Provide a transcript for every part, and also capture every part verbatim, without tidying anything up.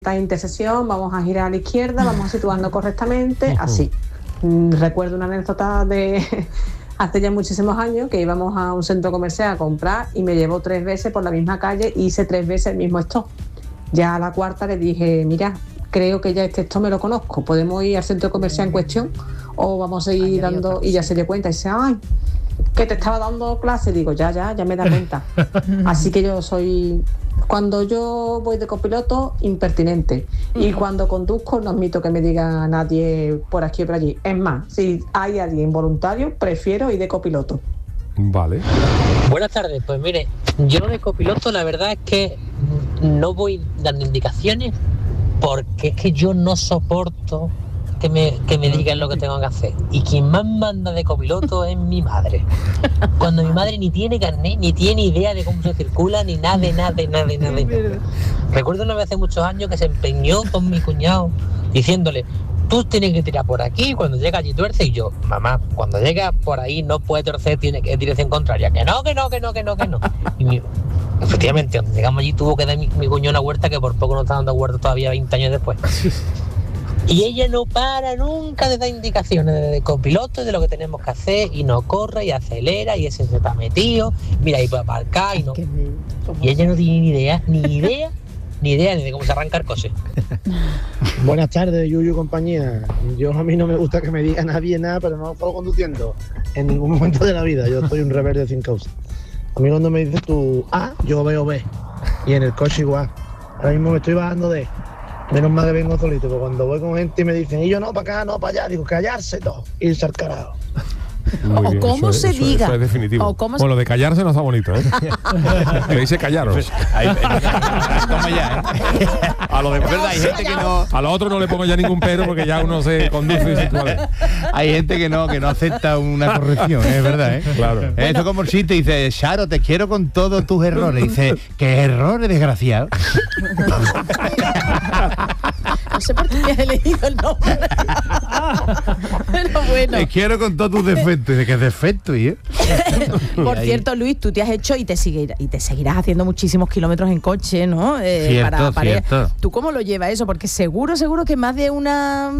esta intersección, vamos a girar a la izquierda, vamos a situarnos correctamente, así. Mm, recuerdo una anécdota de hace ya muchísimos años que íbamos a un centro comercial a comprar y me llevó tres veces por la misma calle y hice tres veces el mismo stop. Ya a la cuarta le dije, mira, creo que ya este stop me lo conozco, ¿podemos ir al centro comercial en cuestión o vamos a ir ay, dando? Y ya se dio cuenta y dice, ay, que te estaba dando clase. Digo, ya, ya, ya me da cuenta. Así que yo soy... Cuando yo voy de copiloto, impertinente. Y cuando conduzco, no admito que me diga nadie por aquí o por allí. Es más, si hay alguien voluntario, prefiero ir de copiloto. Vale. Buenas tardes. Pues mire, yo de copiloto la verdad es que no voy dando indicaciones porque es que yo no soporto que me, que me digan lo que tengo que hacer. Y quien más manda de copiloto es mi madre. Cuando mi madre ni tiene carnet, ni tiene idea de cómo se circula, ni nada, de nada, de nada, de nada. Recuerdo una vez hace muchos años que se empeñó con mi cuñado diciéndole, tú tienes que tirar por aquí, cuando llega allí tuerce. Y yo, mamá, cuando llega por ahí no puede torcer, tiene que ir dirección contraria. Que no, que no, que no, que no, que no. Y mi, efectivamente, cuando llegamos allí tuvo que dar mi, mi cuñado una huerta que por poco no está dando huerta todavía veinte años después. Y ella no para nunca de dar indicaciones de copiloto de lo que tenemos que hacer y no corre y acelera y ese se está metido, mira ahí puede aparcar y no. Y ella no tiene ni idea, ni idea, ni idea ni de cómo se arranca el coche. Buenas tardes, Yuyu compañía. Yo a mí no me gusta que me diga nadie nada, pero no puedo conduciendo en ningún momento de la vida. Yo soy un rebelde sin causa. A mí cuando me dices tú A, yo veo B. Y en el coche igual. Ahora mismo me estoy bajando de... Menos mal que vengo solito, porque cuando voy con gente y me dicen, y yo no, para acá, no, para allá, digo, callarse todo, irse al carajo. Muy o bien, cómo eso, se eso, diga. Eso es definitivo. O cómo bueno, lo de callarse no está bonito, ¿eh? Que dice callaros. Pues, ahí, toma ya, ¿eh? A lo de verdad, hay gente que no. A lo otro no le pongo ya ningún pero porque ya uno se conduce y se cuadra. Hay gente que no, que no acepta una corrección, es verdad, ¿eh? Claro. Bueno. Esto como el chiste dice, Charo, te quiero con todos tus errores. Dice, ¿qué errores, desgraciado? No sé por qué me has elegido el nombre. Pero bueno. Te quiero con todos tus defectos. Dice, ¿qué defecto? ¿eh? Por cierto, Luis, tú te has hecho y te, seguir, y te seguirás haciendo muchísimos kilómetros en coche, ¿no? Eh, cierto, para, para cierto. ¿Tú cómo lo llevas eso? Porque seguro, seguro que más de una...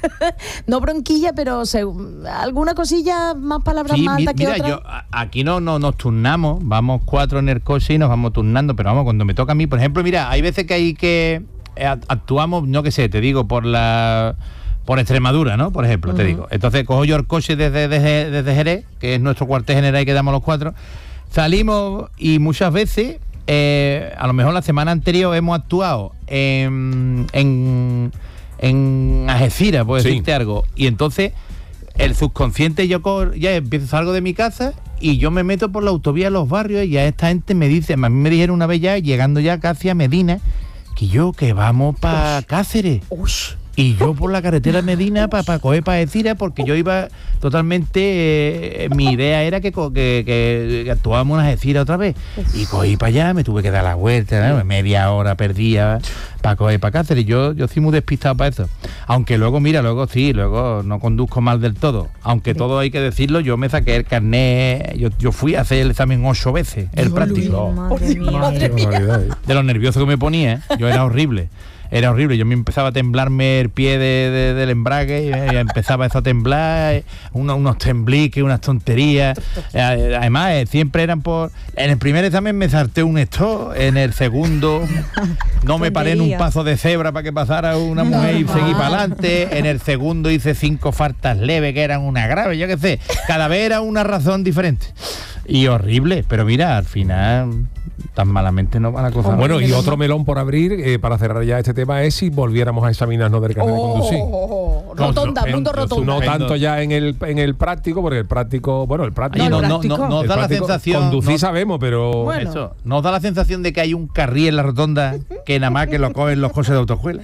no bronquilla, pero se, alguna cosilla, más palabras sí, más altas que mira, otras. yo, aquí no, no nos turnamos, vamos cuatro en el coche y nos vamos turnando, pero vamos, cuando me toca a mí, por ejemplo, mira, hay veces que hay que... actuamos, no que sé, te digo, por la... por Extremadura, ¿no? Por ejemplo, uh-huh. te digo. Entonces cojo yo el coche desde, desde, desde Jerez, que es nuestro cuartel general y quedamos los cuatro. Salimos y muchas veces, eh, a lo mejor la semana anterior hemos actuado en, en, en Algeciras, por decirte sí. algo. Y entonces el subconsciente yo cor, ya empiezo, salgo de mi casa y yo me meto por la autovía de los barrios y ya esta gente me dice, a mí me dijeron una vez ya, llegando ya casi a Medina, que yo que vamos para Cáceres. Ush. Y yo por la carretera de Medina para pa coger para Algeciras, porque yo iba totalmente, eh, mi idea era que, que, que, que actuábamos en Algeciras otra vez. Y cogí para allá, me tuve que dar la vuelta, ¿no? Media hora perdía para coger para Cáceres. Yo, yo soy muy despistado para eso. Aunque luego, mira, luego sí, luego no conduzco mal del todo. Aunque todo hay que decirlo, yo me saqué el carnet, yo, yo fui a hacer el examen ocho veces, el Dios práctico. Madre mía, madre mía. De lo nervioso que me ponía, yo era horrible. Era horrible, yo me empezaba a temblarme el pie de, de, del embrague, y empezaba eso a temblar, unos, unos tembliques, unas tonterías. Además, siempre eran por... En el primer examen me salté un stop, en el segundo no me paré en un paso de cebra para que pasara una mujer y seguí para adelante, en el segundo hice cinco faltas leves que eran una grave, yo qué sé, cada vez era una razón diferente. Y horrible, pero mira, al final tan malamente no van a cosa. Bueno, y otro melón por abrir, eh, para cerrar ya este tema, es si volviéramos a examinarnos del carnet oh, de conducir. Oh, rotonda, no, mundo rotonda. No tanto ya en el en el práctico, porque el práctico, bueno, el práctico... No, no, no, no, nos da la sensación... Conducir no, sabemos, pero... Bueno. Eso, nos da la sensación de que hay un carril en la rotonda que nada más que lo cogen los coches de autoescuela.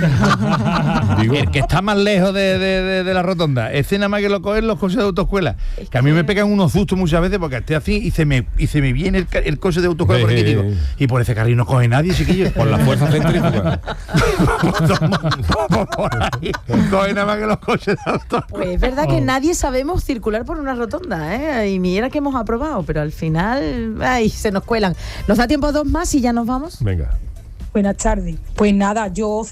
Digo, el que está más lejos de, de, de, de la rotonda, ese nada más que lo cogen los coches de autoescuela. Es que a mí me pegan unos sustos muchas veces porque estoy así y se me, y se me viene el, el coche de autoescuela por aquí, digo, y por ese carril no coge nadie, chiquillo. Por la fuerza centrífuga. Por ahí, coge nada más que los coches de autoescuela. Pues es verdad que nadie sabemos circular por una rotonda, ¿eh? Y mira que hemos aprobado, pero al final, ay, se nos cuelan. ¿Nos da tiempo a dos más y ya nos vamos? Venga. Buenas tardes. Pues nada, yo